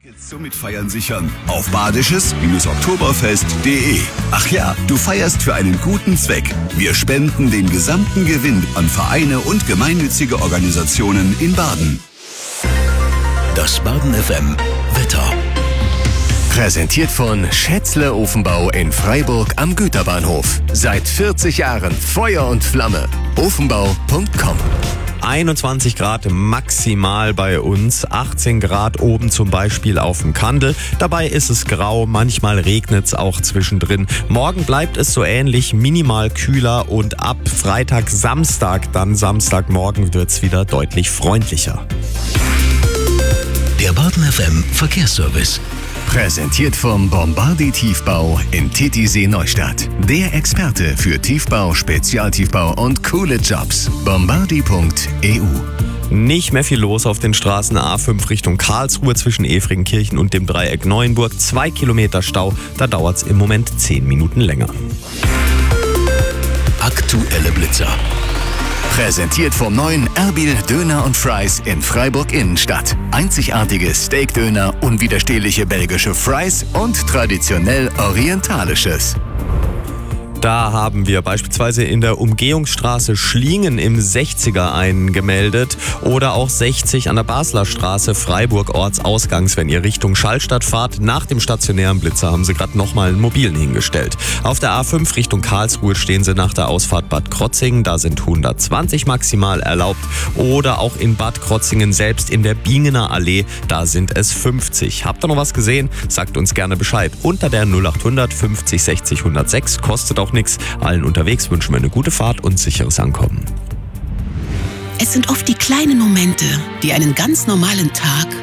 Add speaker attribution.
Speaker 1: Jetzt zum Mitfeiern sichern auf badisches-oktoberfest.de. Ach ja, du feierst für einen guten Zweck. Wir spenden den gesamten Gewinn an Vereine und gemeinnützige Organisationen in Baden.
Speaker 2: Das Baden FM Wetter. Präsentiert von Schätzle Ofenbau in Freiburg am Güterbahnhof. Seit 40 Jahren Feuer und Flamme. Ofenbau.com.
Speaker 3: 21 Grad maximal bei uns, 18 Grad oben zum Beispiel auf dem Kandel. Dabei ist es grau, manchmal regnet es auch zwischendrin. Morgen bleibt es so ähnlich, minimal kühler und ab Freitag, Samstag, dann Samstagmorgen wird es wieder deutlich freundlicher.
Speaker 2: Der Baden FM Verkehrsservice. Präsentiert vom Bombardi Tiefbau in Titisee Neustadt. Der Experte für Tiefbau, Spezialtiefbau und coole Jobs. Bombardi.eu.
Speaker 3: Nicht mehr viel los auf den Straßen A5 Richtung Karlsruhe zwischen Efringkirchen und dem Dreieck Neuenburg. 2 Kilometer Stau, da dauert es im Moment 10 Minuten länger.
Speaker 2: Aktuelle Blitzer. Präsentiert vom neuen Erbil Döner und Fries in Freiburg Innenstadt. Einzigartige Steakdöner, unwiderstehliche belgische Fries und traditionell orientalisches.
Speaker 3: Da haben wir beispielsweise in der Umgehungsstraße Schlingen im 60er einen gemeldet oder auch 60 an der Basler Straße Freiburg Ortsausgangs, wenn ihr Richtung Schallstadt fahrt. Nach dem stationären Blitzer haben sie gerade nochmal einen mobilen hingestellt. Auf der A5 Richtung Karlsruhe stehen sie nach der Ausfahrt Bad Krotzingen, da sind 120 maximal erlaubt. Oder auch in Bad Krotzingen selbst in der Bingener Allee, da sind es 50. Habt ihr noch was gesehen? Sagt uns gerne Bescheid. Unter der 0800 50 60 106, kostet auch nichts. Allen unterwegs wünschen wir eine gute Fahrt und sicheres Ankommen.
Speaker 4: Es sind oft die kleinen Momente, die einen ganz normalen Tag